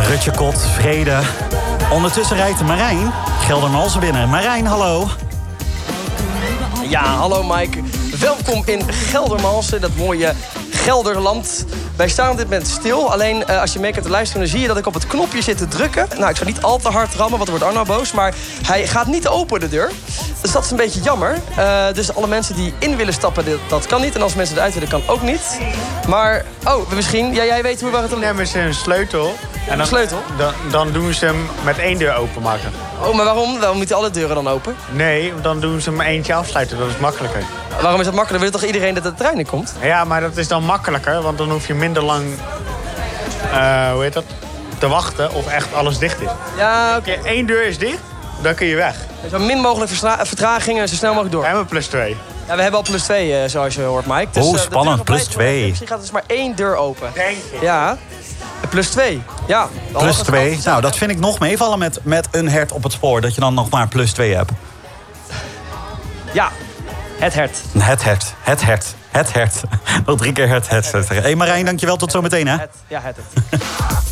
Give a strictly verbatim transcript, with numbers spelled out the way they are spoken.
Rutje Kot, vrede. Ondertussen rijdt Marijn Geldermalsen binnen. Marijn, hallo. Ja, hallo Mike. Welkom in Geldermalsen, dat mooie Gelderland. Wij staan op dit moment stil. Alleen uh, als je mee kunt luisteren, dan zie je dat ik op het knopje zit te drukken. Nou, ik zou niet al te hard rammen, want dan wordt Arno boos. Maar hij gaat niet open, de deur. Dus dat is een beetje jammer. Uh, dus alle mensen die in willen stappen, dit, dat kan niet. En als mensen eruit willen, kan ook niet. Maar, oh, misschien, ja, jij weet hoe we het doen. Dan hebben ze een sleutel. En dan, een sleutel? Dan, dan doen ze hem met één deur openmaken. Oh, maar waarom? Waarom moeten alle deuren dan open? Nee, dan doen ze hem eentje afsluiten. Dat is makkelijker. Waarom is dat makkelijker? Wil toch iedereen dat de trein in komt? Ja, maar dat is dan makkelijker. Want dan hoef je minder lang, uh, hoe heet dat, te wachten of echt alles dicht is. Ja, oké. Okay. Eén deur is dicht, dan kun je weg. Zo min mogelijk vertraging en zo snel mogelijk door. We hebben plus twee. Ja, we hebben al plus twee, uh, zoals je hoort, Mike. Dus, oh, uh, spannend, plus twee. Misschien gaat er dus maar één deur open. Denk je? Ja, plus twee. Ja. Plus twee. Nou, dat vind ik nog meevallen met, met een hert op het spoor. Dat je dan nog maar plus twee hebt. Ja, het hert. Het hert, het hert, het hert. Nog drie keer het hert. Hé hey Marijn, dankjewel. Tot zometeen, hè? Het, ja, het, het.